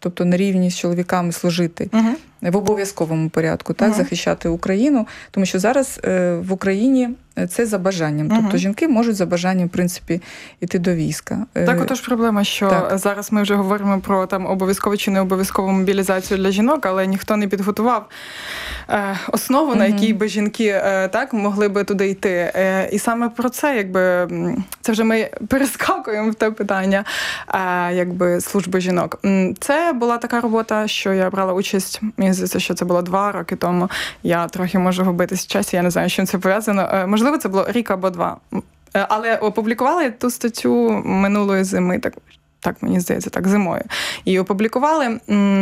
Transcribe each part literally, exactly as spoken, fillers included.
тобто на рівні з чоловіками служити. Угу. В обов'язковому порядку, так, uh-huh. захищати Україну, тому що зараз е, в Україні це за бажанням. Uh-huh. Тобто жінки можуть за бажанням, в принципі, йти до війська. Так, отож проблема, що так. зараз ми вже говоримо про там обов'язкову чи не обов'язкову мобілізацію для жінок, але ніхто не підготував е, основу, uh-huh. на якій би жінки е, так могли би туди йти. Е, і саме про це, якби, це вже ми перескакуємо в те питання, е, якби, служби жінок. Це була така робота, що я брала участь. Мені здається, що це було два роки тому. Я трохи можу губитись в часі, я не знаю, з чим це пов'язано. Можливо, це було рік або два. Але опублікували ту статтю минулої зими, так, так мені здається, так, зимою. І опублікували.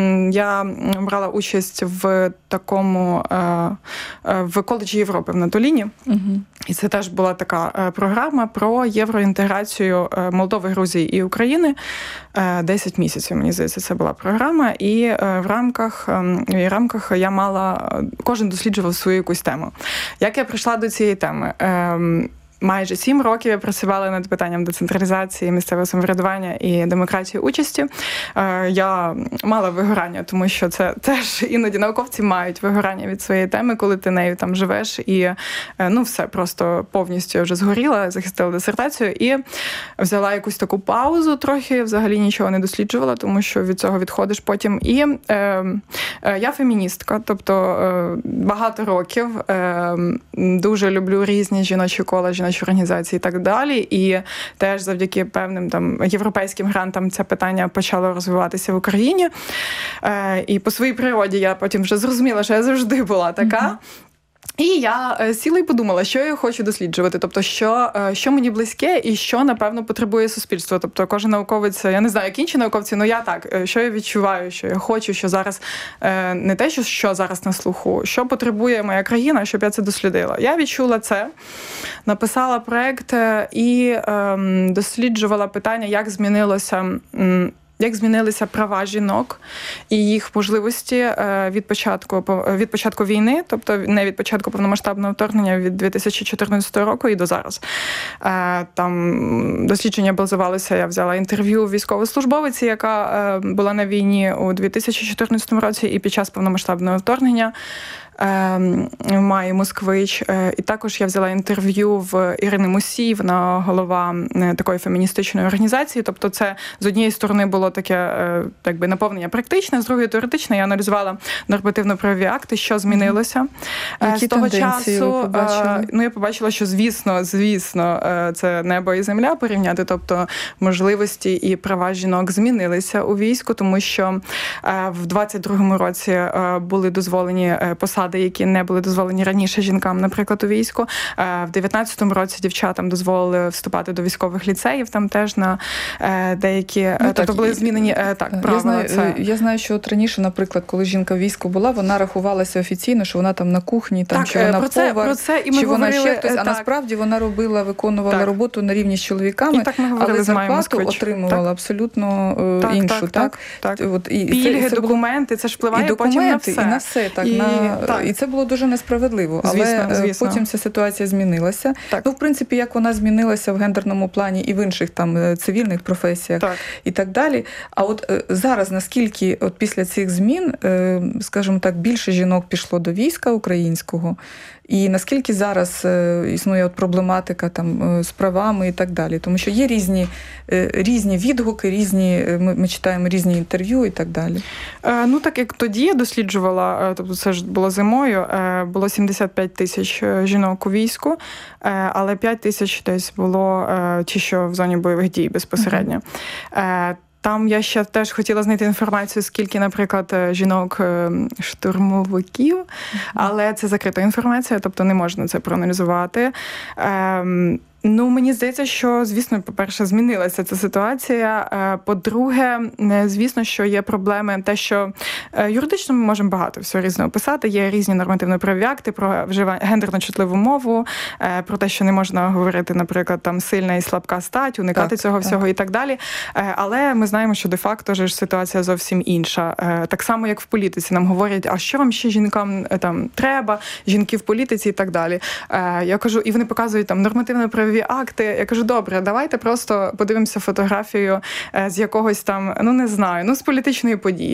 Я брала участь в такому, в коледжі Європи в Натоліні. Угу. І це теж була така програма про євроінтеграцію Молдови, Грузії і України. десять місяців, мені здається, це була програма. І в рамках, в її рамках я мала, кожен досліджував свою якусь тему. Як я прийшла до цієї теми? Майже сім років я працювала над питанням децентралізації, місцевого самоврядування і демократії участі. Я мала вигорання, тому що це теж іноді науковці мають вигорання від своєї теми, коли ти нею там живеш. І ну все, просто повністю я вже згоріла, захистила дисертацію і взяла якусь таку паузу трохи, взагалі нічого не досліджувала, тому що від цього відходиш потім. І е, е, я феміністка, тобто е, багато років е, дуже люблю різні жіночі кола, жіночі організації і так далі. І теж завдяки певним там європейським грантам це питання почало розвиватися в Україні. Е, і по своїй природі я потім вже зрозуміла, що я завжди була така. Mm-hmm. І я сіла і подумала, що я хочу досліджувати, тобто, що, що мені близьке і що, напевно, потребує суспільство. Тобто, кожен науковець, я не знаю, як інші науковці, але я так, що я відчуваю, що я хочу, що зараз, не те, що, що зараз на слуху, що потребує моя країна, щоб я це дослідила. Я відчула це, написала проєкт і ем, досліджувала питання, як змінилося... М, Як змінилися права жінок і їх можливості від початку, від початку війни, тобто не від початку повномасштабного вторгнення, від дві тисячі чотирнадцятого року і до зараз. Там дослідження базувалося, я взяла інтерв'ю військовослужбовиці, яка була на війні у дві тисячі чотирнадцятому році і під час повномасштабного вторгнення. Майі Москвич. І також я взяла інтерв'ю в Ірини Мусій, вона голова такої феміністичної організації. Тобто це, з однієї сторони, було таке якби, наповнення практичне, з другої теоретичне. Я аналізувала нормативно-правові акти, що змінилося. Які з того тенденції часу, ви побачили? Ну, я побачила, що, звісно, звісно, це небо і земля порівняти. Тобто можливості і права жінок змінилися у війську, тому що в двадцять другому році були дозволені посади, які не були дозволені раніше жінкам, наприклад, у війську. В дев'ятнадцятому році дівчатам дозволили вступати до військових ліцеїв, там теж на деякі... Ну, тобто так, були змінені так, правила. Я знаю, це. я знаю, що от раніше, наприклад, коли жінка в війську була, вона рахувалася офіційно, що вона там на кухні, там, так, чи вона про це, повар, про це і ми чи вона говорили, ще хтось. А так. насправді вона робила, виконувала так. роботу на рівні з чоловіками, так але зарплату отримувала так. абсолютно так, іншу. Так, так, так. От, і Пільги, це, це документи, це ж впливає і документи, потім на все. І на все, так. І, на, так. і це було дуже несправедливо. Звісно, але звісно. потім ця ситуація змінилася. Так. Ну, в принципі, як вона змінилася в гендерному плані і в інших там цивільних професіях так. і так далі. А от зараз, наскільки от після цих змін, скажімо так, більше жінок пішло до війська українського, і наскільки зараз існує от проблематика там з правами і так далі. Тому що є різні, різні відгуки, різні, ми, ми читаємо різні інтерв'ю і так далі. Е, ну, так як тоді я досліджувала, тобто це ж було зимою, було сімдесят п'ять тисяч жінок у війську, але п'ять тисяч десь було ті, що в зоні бойових дій безпосередньо. Uh-huh. Там я ще теж хотіла знайти інформацію, скільки, наприклад, жінок-штурмовиків, uh-huh. але це закрита інформація, тобто не можна це проаналізувати. Ну, мені здається, що, звісно, по-перше, змінилася ця ситуація. По-друге, звісно, що є проблеми те, що юридично ми можемо багато всього різного писати. Є різні нормативно-правові акти про вживання гендерно чутливу мову, про те, що не можна говорити, наприклад, там сильна і слабка стать, уникати так, цього так. всього і так далі. Але ми знаємо, що де-факто ж ситуація зовсім інша. Так само, як в політиці. Нам говорять, а що вам ще жінкам там треба, жінки в політиці і так далі. Я кажу, і вони показують там нормативно-правові акти. Я кажу, добре, давайте просто подивимося фотографію з якогось там, ну не знаю, ну з політичної події.